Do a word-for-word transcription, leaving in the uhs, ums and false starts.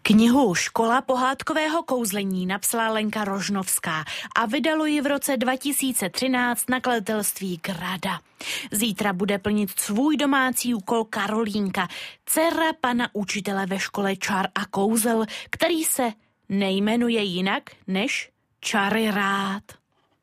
Knihu Škola pohádkového kouzlení napsala Lenka Rožnovská a vydalo ji v roce dva tisíce třináct nakladatelství Grada. Zítra bude plnit svůj domácí úkol Karolínka, dcera pana učitele ve škole čar a kouzel, který se nejmenuje jinak než Čary rád.